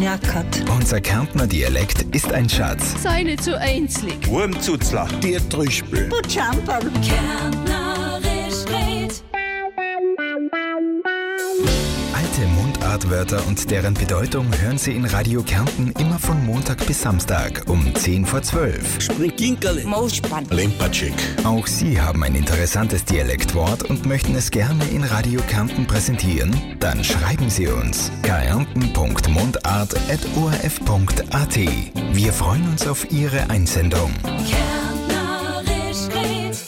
Merkert. Unser Kärntner Dialekt ist ein Schatz. Sei nicht so einzlig. Wurmzuzler, der Trüspel. Butschamperl. Kärntnerisch red. Alte Mundartwörter und deren Bedeutung hören Sie in Radio Kärnten immer von Montag bis Samstag um 10:12. Springginkerle. Moospann. Lempatschek. Auch Sie haben ein interessantes Dialektwort und möchten es gerne in Radio Kärnten präsentieren? Dann schreiben Sie uns kärnten.mundart@orf.at. Wir freuen uns auf Ihre Einsendung. Kärntnerisch red.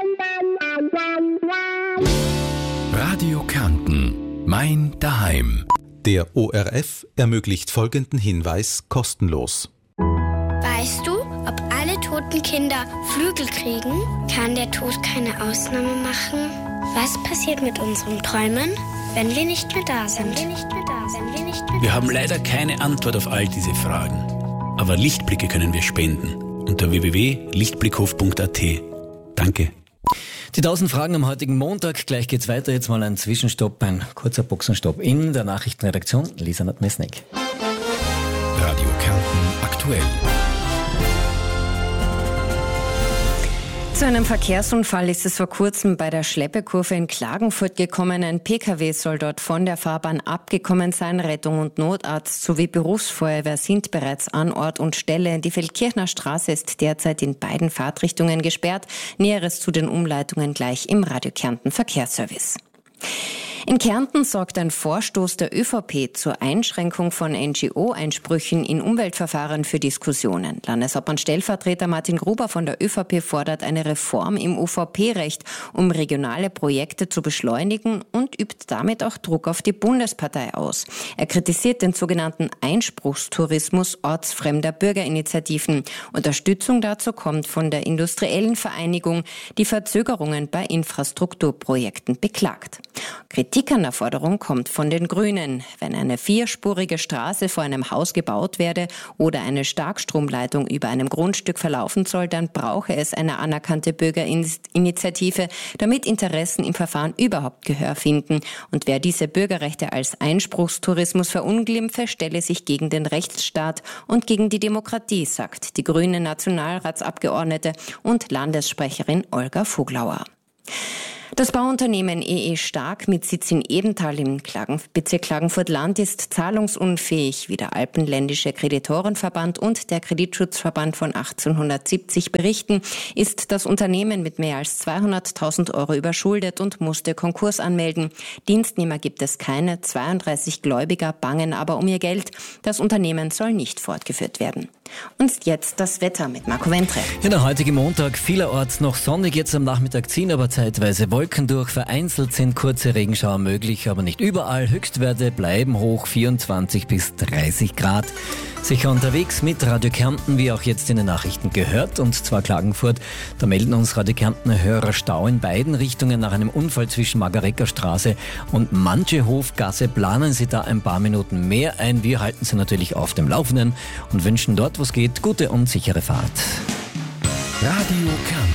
Radio Kärnten. Mein Daheim. Der ORF ermöglicht folgenden Hinweis kostenlos. Weißt du, ob alle toten Kinder Flügel kriegen? Kann der Tod keine Ausnahme machen? Was passiert mit unseren Träumen, wenn wir nicht mehr da sind? Wir haben leider keine Antwort auf all diese Fragen. Aber Lichtblicke können wir spenden. Unter www.lichtblickhof.at. Danke. Die 1000 Fragen am heutigen Montag. Gleich geht's weiter. Jetzt mal ein Zwischenstopp, ein kurzer Boxenstopp in der Nachrichtenredaktion. Lisa Nadmesnik. Radio Kärnten aktuell. Zu einem Verkehrsunfall ist es vor kurzem bei der Schleppekurve in Klagenfurt gekommen. Ein Pkw soll dort von der Fahrbahn abgekommen sein. Rettung und Notarzt sowie Berufsfeuerwehr sind bereits an Ort und Stelle. Die Feldkirchner Straße ist derzeit in beiden Fahrtrichtungen gesperrt. Näheres zu den Umleitungen gleich im Radio Kärnten Verkehrsservice. In Kärnten sorgt ein Vorstoß der ÖVP zur Einschränkung von NGO-Einsprüchen in Umweltverfahren für Diskussionen. Landeshauptmann-Stellvertreter Martin Gruber von der ÖVP fordert eine Reform im UVP-Recht, um regionale Projekte zu beschleunigen und übt damit auch Druck auf die Bundespartei aus. Er kritisiert den sogenannten Einspruchstourismus ortsfremder Bürgerinitiativen. Unterstützung dazu kommt von der Industriellen Vereinigung, die Verzögerungen bei Infrastrukturprojekten beklagt. Kritik an der Forderung kommt von den Grünen. Wenn eine 4-spurige Straße vor einem Haus gebaut werde oder eine Starkstromleitung über einem Grundstück verlaufen soll, dann brauche es eine anerkannte Bürgerinitiative, damit Interessen im Verfahren überhaupt Gehör finden. Und wer diese Bürgerrechte als Einspruchstourismus verunglimpfe, stelle sich gegen den Rechtsstaat und gegen die Demokratie, sagt die grüne Nationalratsabgeordnete und Landessprecherin Olga Voglauer. Das Bauunternehmen EE Stark mit Sitz in Ebenthal im Bezirk Klagenfurt-Land ist zahlungsunfähig, wie der Alpenländische Kreditorenverband und der Kreditschutzverband von 1870 berichten, ist das Unternehmen mit mehr als 200.000 Euro überschuldet und musste Konkurs anmelden. Dienstnehmer gibt es keine, 32 Gläubiger bangen aber um ihr Geld. Das Unternehmen soll nicht fortgeführt werden. Und jetzt das Wetter mit Marco Ventre. Ja, der heutige Montag, vielerorts noch sonnig, jetzt am Nachmittag ziehen aber zeitweise Wolken durch. Vereinzelt sind kurze Regenschauer möglich, aber nicht überall. Höchstwerte bleiben hoch, 24 bis 30 Grad. Sicher unterwegs mit Radio Kärnten, wie auch jetzt in den Nachrichten gehört, und zwar Klagenfurt. Da melden uns Radio Kärnten Hörer Stau in beiden Richtungen nach einem Unfall zwischen Margarecker Straße und Manchehofgasse. Planen Sie da ein paar Minuten mehr ein. Wir halten Sie natürlich auf dem Laufenden und wünschen dort, wo es geht, gute und sichere Fahrt. Radio Kärnten.